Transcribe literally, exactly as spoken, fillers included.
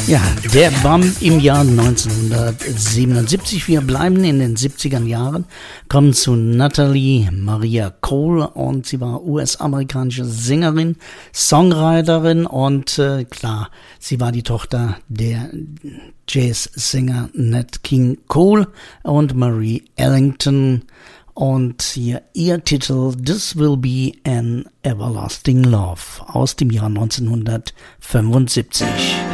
Ja, der Bump im Jahr neunzehnhundertsiebenundsiebzig. Wir bleiben in den siebziger Jahren, kommen zu Natalie Maria Cole und sie war U S-amerikanische Sängerin, Songwriterin und äh, klar, sie war die Tochter der Jazzsänger Nat King Cole und Marie Ellington und hier ihr Titel This Will Be an Everlasting Love aus dem Jahr neunzehnhundertfünfundsiebzig.